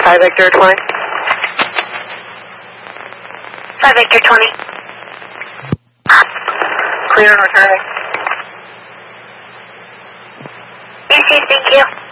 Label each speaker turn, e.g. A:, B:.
A: 5 Victor 20.
B: 5 Victor 20.
A: Clear and returning.
B: Easy, thank you.